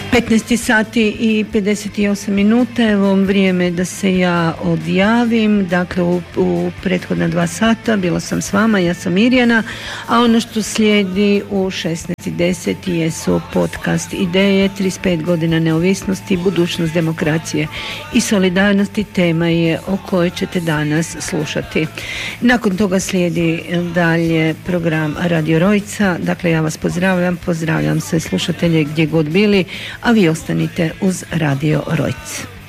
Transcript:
15 sati i 58 minuta, evo vrijeme da se ja odjavim. Dakle, u prethodna 2 sata bila sam s vama, ja sam Mirjana, a ono što slijedi u 16:10 jesu podcast Ideje, 35 godina neovisnosti, budućnost demokracije i solidarnosti, tema je o kojoj ćete danas slušati. Nakon toga slijedi dalje program Radio Rojca. Dakle, ja vas pozdravljam sve slušatelje gdje god bili, a vi ostanite uz Radio Rojc.